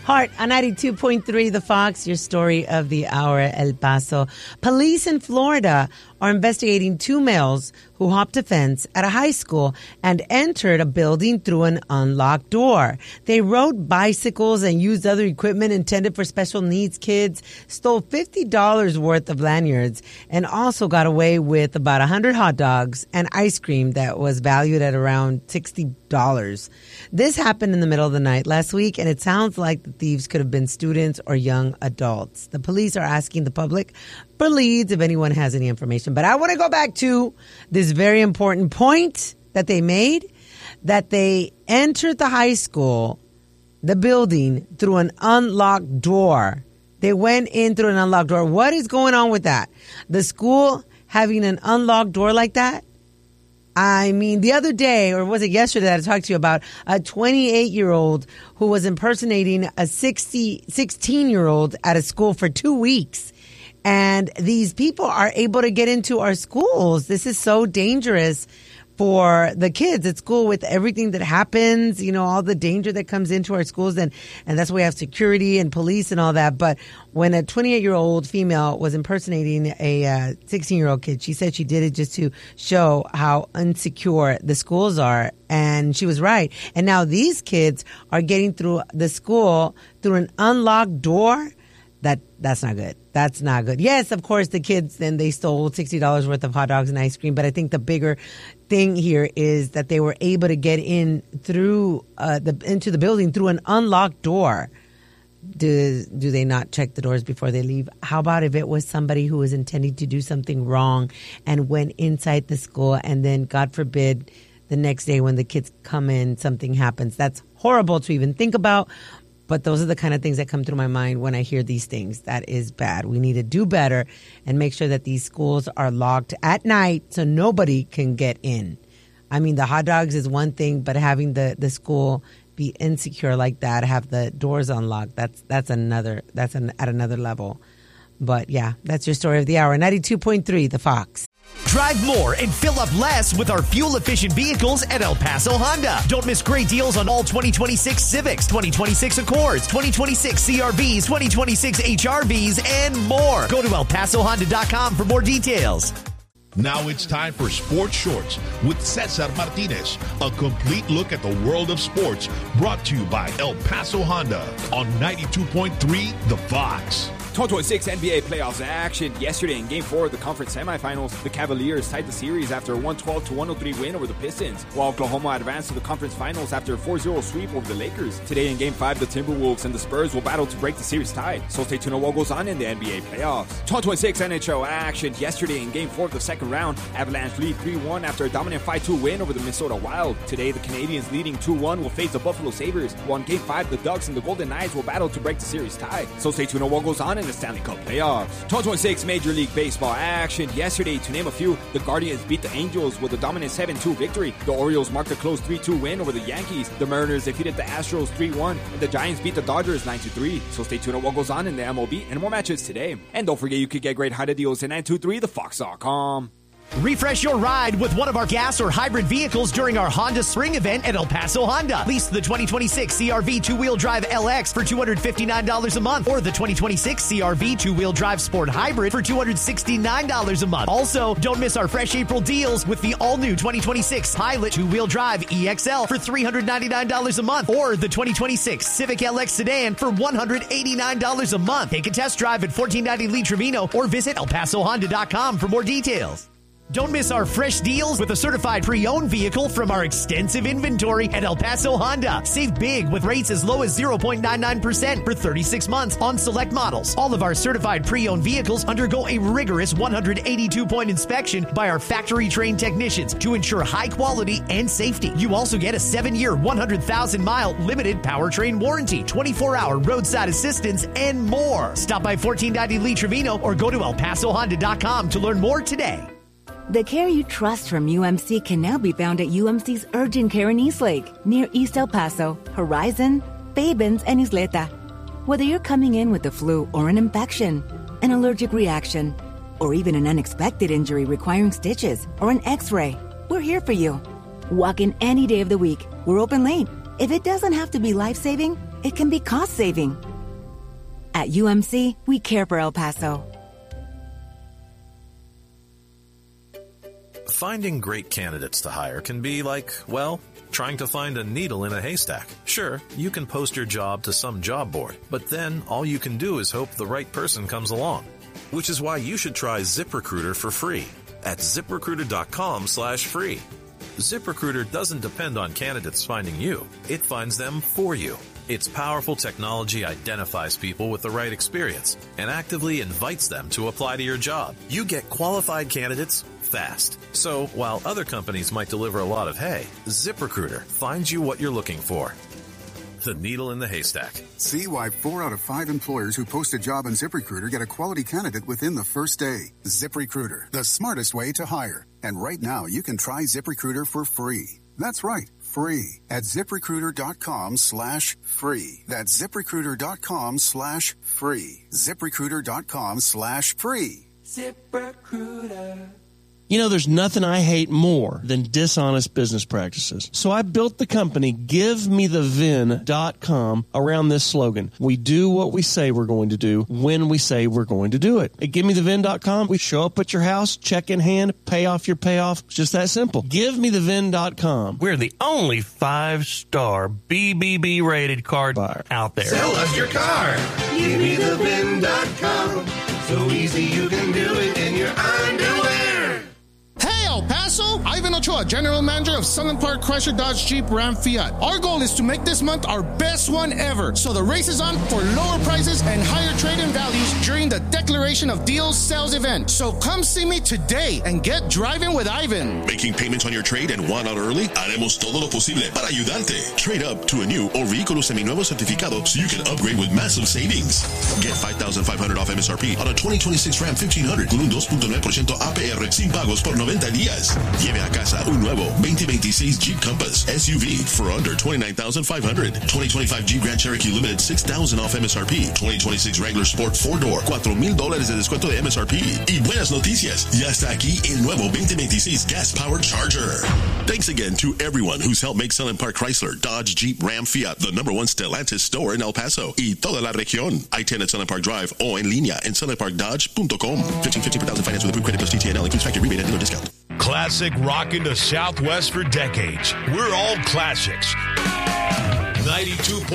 Heart on 92.3 The Fox, your story of the hour, El Paso. Police in Florida are investigating two males who hopped a fence at a high school and entered a building through an unlocked door. They rode bicycles and used other equipment intended for special needs kids, stole $50 worth of lanyards, and also got away with about 100 hot dogs and ice cream that was valued at around $60. This happened in the middle of the night last week, and it sounds like the thieves could have been students or young adults. The police are asking the public for leads if anyone has any information. But I want to go back to this very important point that they made, that they entered the high school, the building, through an unlocked door. They went in through an unlocked door. What is going on with that? The school having an unlocked door like that? I mean, the other day, or was it yesterday, that I talked to you about a 28-year-old who was impersonating a 16-year-old at a school for 2 weeks. And these people are able to get into our schools. This is so dangerous for the kids at school with everything that happens, you know, all the danger that comes into our schools. And that's why we have security and police and all that. But when a 28-year-old female was impersonating a 16-year-old kid, she said she did it just to show how insecure the schools are. And she was right. And now these kids are getting through the school through an unlocked door. That's not good. That's not good. Yes, of course, the kids, then they stole $60 worth of hot dogs and ice cream. But I think the bigger thing here is that they were able to get in through into the building through an unlocked door. Do they not check the doors before they leave? How about if it was somebody who was intending to do something wrong and went inside the school, and then, God forbid, the next day when the kids come in, something happens? That's horrible to even think about. But those are the kind of things that come through my mind when I hear these things. That is bad. We need to do better and make sure that these schools are locked at night so nobody can get in. I mean, the hot dogs is one thing, but having the school be insecure like that, have the doors unlocked, that's at another level. But yeah, that's your story of the hour. 92.3 The Fox. Drive more and fill up less with our fuel-efficient vehicles at El Paso Honda. Don't miss great deals on all 2026 Civics, 2026 Accords, 2026 CRVs, 2026 HRVs, and more. Go to ElPasoHonda.com for more details. Now it's time for Sports Shorts with Cesar Martinez. A complete look at the world of sports brought to you by El Paso Honda on 92.3 The Fox. 2026 NBA playoffs action. Yesterday in Game 4 of the conference semifinals, the Cavaliers tied the series after a 112-103 win over the Pistons, while Oklahoma advanced to the conference finals after a 4-0 sweep over the Lakers. Today in Game 5, the Timberwolves and the Spurs will battle to break the series tie, so stay tuned on what goes on in the NBA playoffs. 2026 NHL action. Yesterday in Game 4 of the second round, Avalanche lead 3-1 after a dominant 5-2 win over the Minnesota Wild. Today, the Canadiens leading 2-1 will face the Buffalo Sabres, while in Game 5, the Ducks and the Golden Knights will battle to break the series tie, so stay tuned on what goes on in the Stanley Cup playoffs. 2026 Major League Baseball action. Yesterday, to name a few, the Guardians beat the Angels with a dominant 7-2 victory. The Orioles marked a close 3-2 win over the Yankees. The Mariners defeated the Astros 3-1, and the Giants beat the Dodgers 9-3. So stay tuned on what goes on in the MLB and more matches today. And don't forget, you could get great Honda deals at 923thefox.com. Refresh your ride with one of our gas or hybrid vehicles during our Honda Spring event at El Paso Honda. Lease the 2026 CRV two-wheel drive LX for $259 a month, or the 2026 CRV two-wheel drive Sport Hybrid for $269 a month. Also, don't miss our fresh April deals with the all-new 2026 Pilot two-wheel drive EXL for $399 a month, or the 2026 Civic LX sedan for $189 a month. Take a test drive at 1490 Lee Trevino or visit ElPasoHonda.com for more details. Don't miss our fresh deals with a certified pre-owned vehicle from our extensive inventory at El Paso Honda. Save big with rates as low as 0.99% for 36 months on select models. All of our certified pre-owned vehicles undergo a rigorous 182-point inspection by our factory-trained technicians to ensure high quality and safety. You also get a 7-year, 100,000-mile limited powertrain warranty, 24-hour roadside assistance, and more. Stop by 1490 Lee Trevino or go to ElPasoHonda.com to learn more today. The care you trust from UMC can now be found at UMC's Urgent Care in Eastlake, near East El Paso, Horizon, Fabens, and Isleta. Whether you're coming in with the flu or an infection, an allergic reaction, or even an unexpected injury requiring stitches or an x-ray, we're here for you. Walk in any day of the week. We're open late. If it doesn't have to be life-saving, it can be cost-saving. At UMC, we care for El Paso. Finding great candidates to hire can be like, well, trying to find a needle in a haystack. Sure, you can post your job to some job board, but then all you can do is hope the right person comes along. Which is why you should try ZipRecruiter for free at ZipRecruiter.com/free. ZipRecruiter doesn't depend on candidates finding you. It finds them for you. Its powerful technology identifies people with the right experience and actively invites them to apply to your job. You get qualified candidates fast. So while other companies might deliver a lot of hay, ZipRecruiter finds you what you're looking for. The needle in the haystack. See why 4 out of 5 employers who post a job on ZipRecruiter get a quality candidate within the first day. ZipRecruiter, the smartest way to hire. And right now, you can try ZipRecruiter for free. That's right, free at ZipRecruiter.com/free. That's ZipRecruiter.com/free. ZipRecruiter.com/free. ZipRecruiter. You know, there's nothing I hate more than dishonest business practices. So I built the company GiveMeTheVin.com around this slogan. We do what we say we're going to do when we say we're going to do it. At GiveMeTheVin.com, we show up at your house, check in hand, pay off your payoff. It's just that simple. GiveMeTheVin.com. We're the only 5-star BBB rated car buyer out there. Sell us your car. GiveMeTheVin.com. So easy you can do it in your underwear. Hey, El Paso! Ivan Ochoa, General Manager of Sunland Park Chrysler Dodge Jeep Ram Fiat. Our goal is to make this month our best one ever. So the race is on for lower prices and higher trade-in values during the Declaration of Deals sales event. So come see me today and get driving with Ivan. Making payments on your trade and want out early? Haremos todo lo posible para ayudarte. Trade up to a new or vehículo seminuevo certificado so you can upgrade with massive savings. Get $5,500 off MSRP on a 2026 Ram 1500 con un 2.9% APR sin pagos por 90 días. Lleve a casa un nuevo 2026 Jeep Compass SUV for under $29,500. 2025 Jeep Grand Cherokee Limited $6,000 off MSRP. 2026 Wrangler Sport 4-Door $4,000 de descuento de MSRP. Y buenas noticias, ya está aquí el nuevo 2026 Gas Powered Charger. Thanks again to everyone who's helped make Sunland Park Chrysler, Dodge, Jeep, Ram, Fiat the #1 Stellantis store in El Paso y toda la región. I-10 at Sunland Park Drive o en línea en sunlandparkdodge.com. 1550 per thousand finance with approved credit plus TTNL includes factory rebate and dealer discount. Classic rocking the Southwest for decades. We're all classics. 92.